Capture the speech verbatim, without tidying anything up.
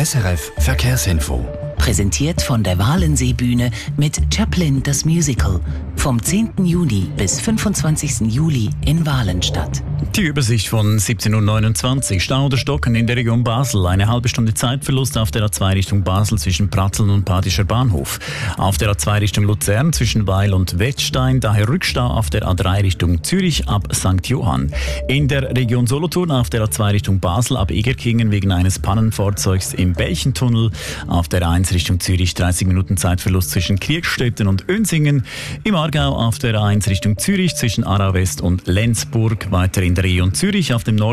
S R F Verkehrsinfo. Präsentiert von der Walensee-Bühne mit Chaplin das Musical. Vom zehnten Juni bis fünfundzwanzigsten Juli in Walenstadt. Die Übersicht von siebzehn Uhr neunundzwanzig. Stau oder Stocken in der Region Basel. Eine halbe Stunde Zeitverlust auf der A zwei Richtung Basel zwischen Pratzeln und Badischer Bahnhof. Auf der A zwei Richtung Luzern zwischen Weil und Wettstein. Daher Rückstau auf der A drei Richtung Zürich ab Sankt Johann. In der Region Solothurn auf der A zwei Richtung Basel ab Egerkingen wegen eines Pannenfahrzeugs im Belchentunnel. Auf der A eins Richtung Zürich dreißig Minuten Zeitverlust zwischen Kriegstetten und Önsingen. Im Aargau auf der A eins Richtung Zürich zwischen Aarau West und Lenzburg. Weiter in der Region Zürich auf dem Nord